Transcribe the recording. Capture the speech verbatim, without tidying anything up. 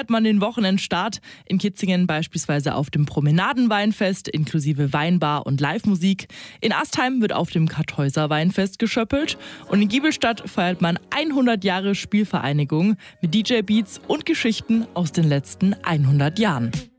feiert man den Wochenendstart. In Kitzingen beispielsweise auf dem Promenadenweinfest inklusive Weinbar und Livemusik. In Astheim wird auf dem Kartäuser Weinfest geschöppelt. Und in Giebelstadt feiert man hundert Jahre Spielvereinigung mit D J-Beats und Geschichten aus den letzten hundert Jahren.